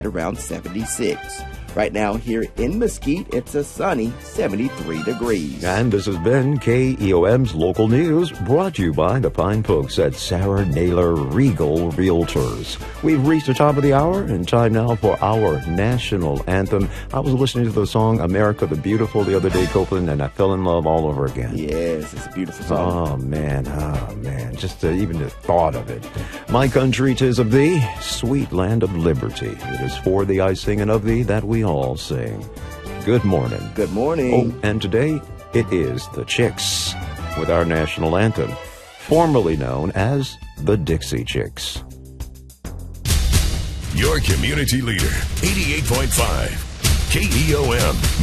around 76. Right now here in Mesquite, it's a sunny 73 degrees. And this has been KEOM's Local News, brought to you by the fine folks at Sarah Naylor Regal Realtors. We've reached the top of the hour, and time now for our national anthem. I was listening to the song America the Beautiful the other day, Copeland, and I fell in love all over again. Yes, it's a beautiful song. Oh, man. Just even the thought of it. My country, 'tis of thee, sweet land of liberty. It is for thee I sing, and of thee that we all sing. Good morning. Good morning. Oh, and today it is the Chicks with our national anthem, formerly known as the Dixie Chicks. Your community leader, 88.5 KEOM.